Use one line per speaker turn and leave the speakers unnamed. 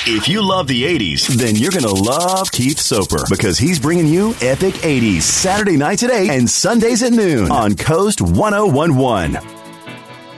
If you love the 80s, then you're going to love Keith Soper because he's bringing you Epic 80s Saturday nights at 8 and Sundays at noon on Coast 1011.